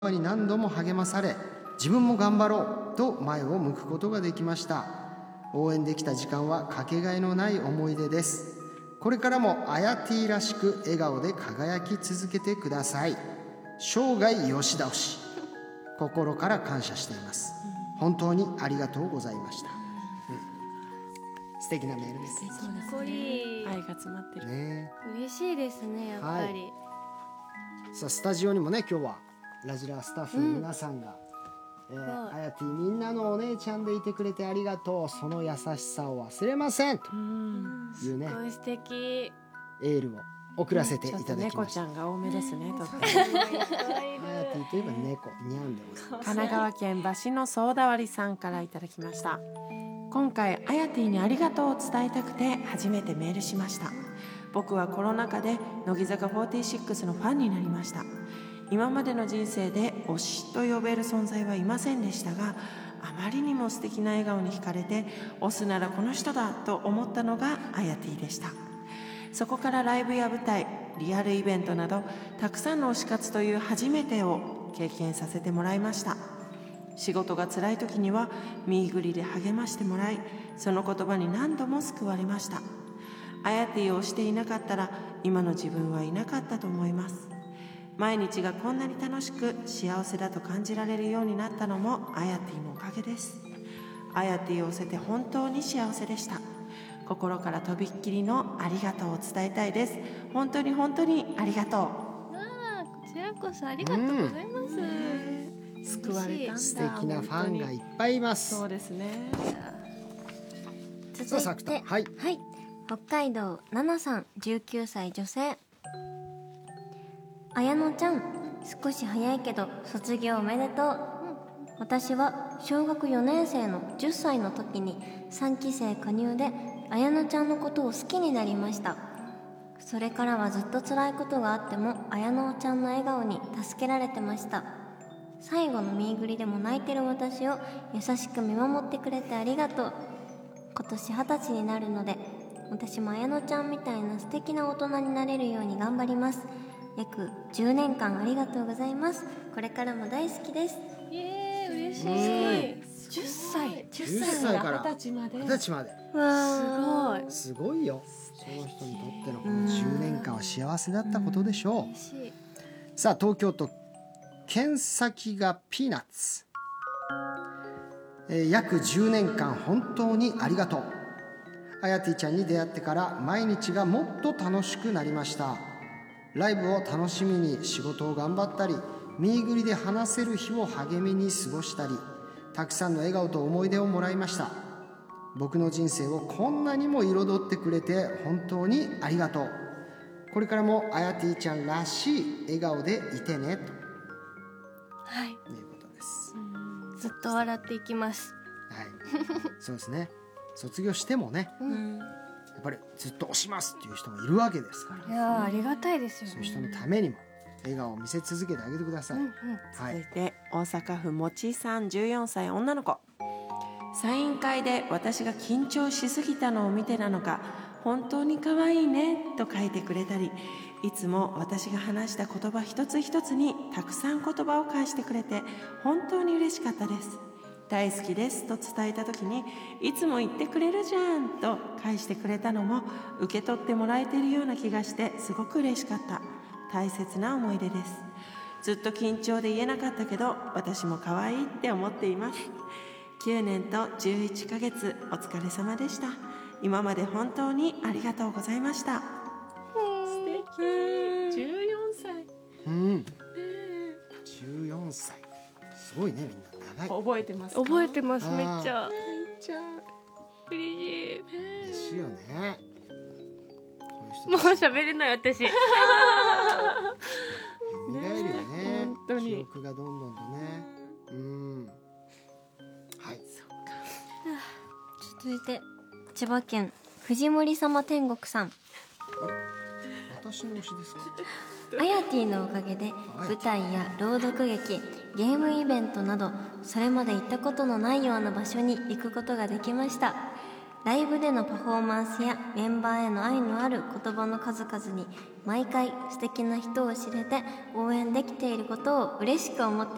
に何度も励まされ、自分も頑張ろうと前を向くことができました。応援できた時間はかけがえのない思い出です。これからもあやてぃらしく笑顔で輝き続けてください。生涯吉田推し、心から感謝しています。本当にありがとうございました。素敵なメールです。 そうですね。愛が詰まってる。 ね、嬉しいですね、やっぱり。 さあスタジオにもね、今日はラジラスタッフの皆さんが、あやてぃみんなのお姉ちゃんでいてくれてありがとう、その優しさを忘れませんというね、 すごい素敵。 エールを送らせていただきました。 猫ちゃんが多めですね。とってもあやてぃといえば猫にゃんでございます。 神奈川県橋のソーダ割りさんからいただきました。今回あやてぃにありがとうを伝えたくて初めてメールしました。僕はコロナ禍で乃木坂46のファンになりました。今までの人生で推しと呼べる存在はいませんでしたが、あまりにも素敵な笑顔に惹かれて、推すならこの人だと思ったのがあやてぃでした。そこからライブや舞台、リアルイベントなどたくさんの推し活という初めてを経験させてもらいました。仕事が辛い時にはミーグリで励ましてもらい、その言葉に何度も救われました。あやてぃを推していなかったら今の自分はいなかったと思います。毎日がこんなに楽しく幸せだと感じられるようになったのもあやてぃのおかげです。あやてぃを推せて本当に幸せでした。心からとびっきりのありがとうを伝えたいです。本当に本当にありがとう。 こちらこそありがとうございます。 救われたんだ。 素敵なファンがいっぱいいます。 そうですね。 続いて、はい、北海道ななさん、19歳女性。綾乃ちゃん、少し早いけど卒業おめでとう。私は小学4年生の10歳の時に3期生加入で綾乃ちゃんのことを好きになりました。それからはずっと辛いことがあっても綾乃ちゃんの笑顔に助けられてました。最後のミーグリでも泣いてる私を優しく見守ってくれてありがとう。今年20歳になるので私も綾乃ちゃんみたいな素敵な大人になれるように頑張ります。約10年間ありがとうございます。これからも大好きです。嬉しい。 10歳から20歳まで。 20歳まで。 わー、 すごいよ。その人にとってのこの10年間は幸せだったことでしょう。さあ東京都剣先がピーナッツ、約10年間本当にありがとう。あやてぃちゃんに出会ってから毎日がもっと楽しくなりました。ライブを楽しみに仕事を頑張ったり、ミーグリで話せる日を励みに過ごしたり、たくさんの笑顔と思い出をもらいました。僕の人生をこんなにも彩ってくれて本当にありがとう。これからもあやてぃちゃんらしい笑顔でいてねと、 はい、 いうことです。 ずっと笑っていきます。 はい、そうですね。卒業してもね、やっぱりずっと推しますっていう人もいるわけですから、 いやありがたいですよね。 そういう人のためにも笑顔を見せ続けてあげてください。 続いて大阪府もちさん、14歳女の子。サイン会で私が緊張しすぎたのを見てなのか、本当に可愛いねと書いてくれたり、いつも私が話した言葉一つ一つにたくさん言葉を返してくれて本当に嬉しかったです。大好きですと伝えた時に、いつも言ってくれるじゃんと返してくれたのも受け取ってもらえているような気がしてすごく嬉しかった。大切な思い出です。ずっと緊張で言えなかったけど私も可愛いって思っています。9年と11ヶ月お疲れ様でした。今まで本当にありがとうございました。素敵。14歳。 14歳。すごいね、みんな長い。 覚えてますか？ 覚えてます。めっちゃ嬉しい。 ですよね。 もう喋れない私。 蘇るよね。 本当に記憶がどんどんとね。はい。 続いて千葉県藤森様天国さん。 私の推しですか？ あやてぃのおかげで舞台や朗読劇、ゲームイベントなどそれまで行ったことのないような場所に行くことができました。ライブでのパフォーマンスやメンバーへの愛のある言葉の数々に毎回素敵な人を知れて応援できていることを嬉しく思って